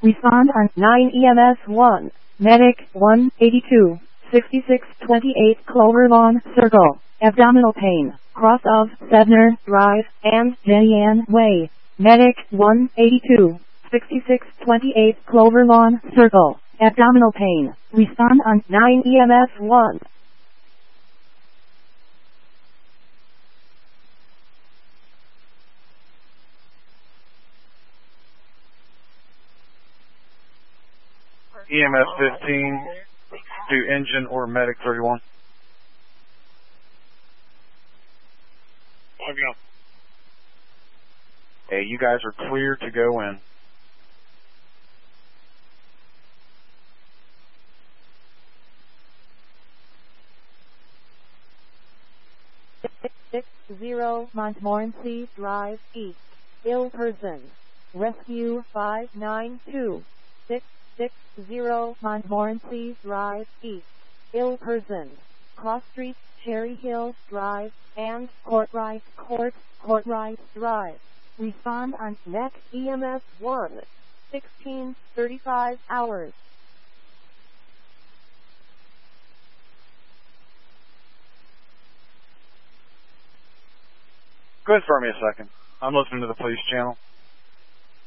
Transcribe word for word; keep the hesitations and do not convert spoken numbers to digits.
Respond on nine E M S one. Medic one eighty-two, sixty-six twenty-eight Clover Lawn Circle. Abdominal pain. Cross of Sedner Drive and Jenny Way. Medic one eighty-two, sixty-six twenty-eight Clover Lawn Circle. Abdominal pain. Respond on nine E M S one. E M S fifteen to engine or medic thirty-one. I'll go. Hey, you guys are clear to go in. six six zero Montmorency Drive East. Ill person. Rescue five nine two. six six zero Montmorency Drive East. Ill person. Cross Street, Cherry Hill Drive, and Courtright Court, Courtright Drive. Respond on N E C E M S one. sixteen thirty-five hours. Go ahead for me a second. I'm listening to the police channel.